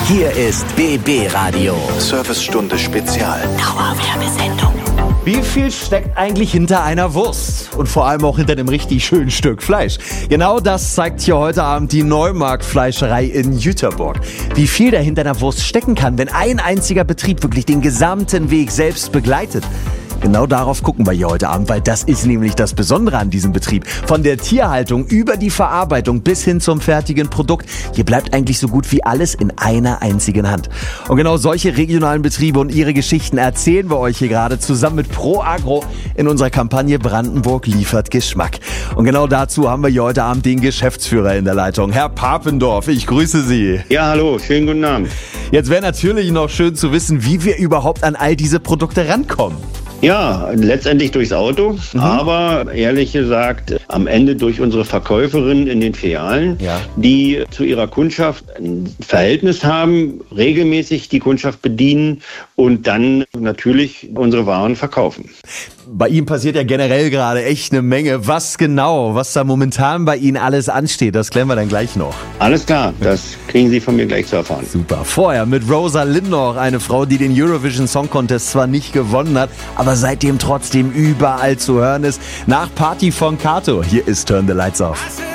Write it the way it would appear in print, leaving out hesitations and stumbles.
Hier ist BB Radio. Servicestunde Spezial. Dauerwerbesendung. Wie viel steckt eigentlich hinter einer Wurst? Und vor allem auch hinter einem richtig schönen Stück Fleisch. Genau das zeigt hier heute Abend die Neumarkt-Fleischerei in Jüterborg. Wie viel da hinter einer Wurst stecken kann, wenn ein einziger Betrieb wirklich den gesamten Weg selbst begleitet. Genau darauf gucken wir hier heute Abend, weil das ist nämlich das Besondere an diesem Betrieb. Von der Tierhaltung über die Verarbeitung bis hin zum fertigen Produkt. Hier bleibt eigentlich so gut wie alles in einer einzigen Hand. Und genau solche regionalen Betriebe und ihre Geschichten erzählen wir euch hier gerade zusammen mit ProAgro in unserer Kampagne Brandenburg liefert Geschmack. Und genau dazu haben wir hier heute Abend den Geschäftsführer in der Leitung, Herr Papendorf. Ich grüße Sie. Ja, hallo, schönen guten Abend. Jetzt wäre natürlich noch schön zu wissen, wie wir überhaupt an all diese Produkte rankommen. Ja, letztendlich durchs Auto, aber ehrlich gesagt am Ende durch unsere Verkäuferinnen in den Filialen, die zu ihrer Kundschaft ein Verhältnis haben, regelmäßig die Kundschaft bedienen und dann natürlich unsere Waren verkaufen. Bei Ihnen passiert ja generell gerade echt eine Menge. Was genau, was da momentan bei Ihnen alles ansteht, das klären wir dann gleich noch. Alles klar, das kriegen Sie von mir gleich zu erfahren. Super. Vorher mit Rosa Lindor, eine Frau, die den Eurovision Song Contest zwar nicht gewonnen hat, aber seitdem trotzdem überall zu hören ist. Nach Party von Kato. Hier ist Turn the Lights Off.